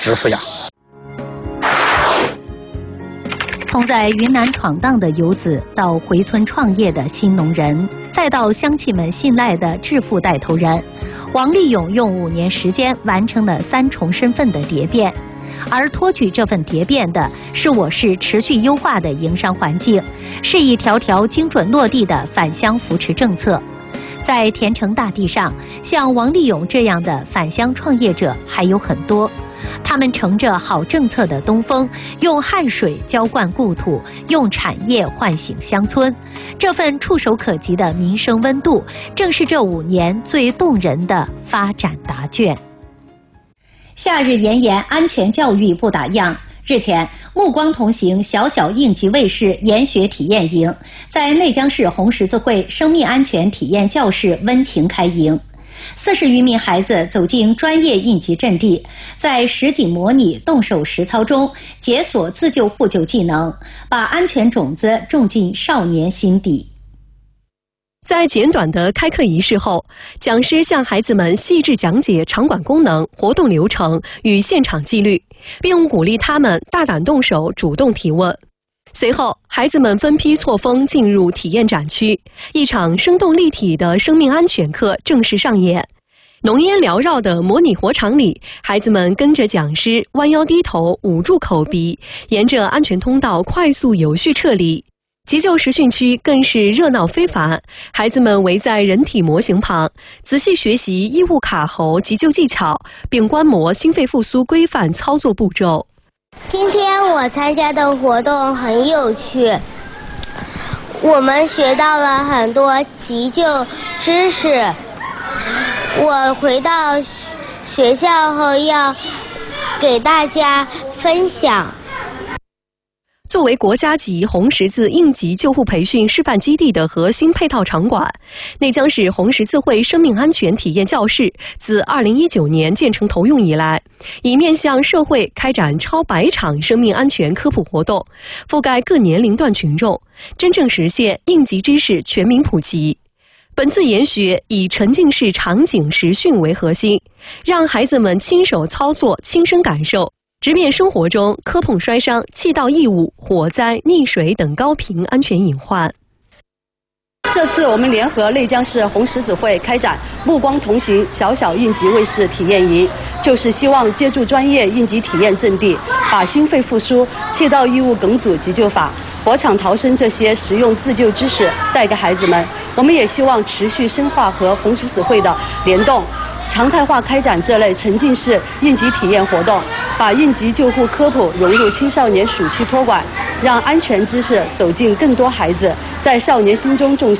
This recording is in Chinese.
支付呀。 从在云南闯荡的游子，到回村创业的新农人，再到乡亲们信赖的致富带头人，王立勇用5年时间完成了3重身份的蝶变。而托举这份蝶变的是我市持续优化的营商环境，是一条条精准落地的返乡扶持政策。在田城大地上，像王立勇这样的返乡创业者还有很多。他们乘着好政策的东风，用汗水浇灌故土，用产业唤醒乡村。这份触手可及的民生温度，正是这5年最动人的发展答卷。夏日炎炎，安全教育不打烊。日前，目光同行小小应急卫士研学体验营在内江市红十字会生命安全体验教室温情开营。40余名孩子走进专业应急阵地，在实景模拟、动手实操中解锁自救互救技能，把安全种子种进少年心底。 在简短的开课仪式后，讲师向孩子们细致讲解场馆功能、活动流程与现场纪律，并鼓励他们大胆动手、主动提问。随后，孩子们分批错峰进入体验展区，一场生动立体的生命安全课正式上演。浓烟缭绕的模拟火场里，孩子们跟着讲师弯腰低头，捂住口鼻，沿着安全通道快速有序撤离。急救实训区更是热闹非凡，孩子们围在人体模型旁，仔细学习异物卡喉急救技巧，并观摩心肺复苏规范操作步骤。 今天我参加的活动很有趣，我们学到了很多急救知识。我回到学校后要给大家分享。 作为国家级红十字应急救护培训示范基地的核心配套场馆，内江市红十字会生命安全体验教室自2019年建成投用以来，已面向社会开展超100场生命安全科普活动，覆盖各年龄段群众，真正实现应急知识全民普及。本次研学以沉浸式场景实训为核心，让孩子们亲手操作、亲身感受，直面生活中磕碰摔伤、气道异物、火灾、溺水等高频安全隐患。 这次我们联合内江市红十字会开展目光同行小小应急卫士体验营，就是希望借助专业应急体验阵地，把心肺复苏、气道异物梗阻急救法、火场逃生这些实用自救知识带给孩子们。我们也希望持续深化和红十字会的联动，常态化开展这类沉浸式应急体验活动，把应急救护科普融入青少年暑期托管，让安全知识走进更多孩子，在少年心中种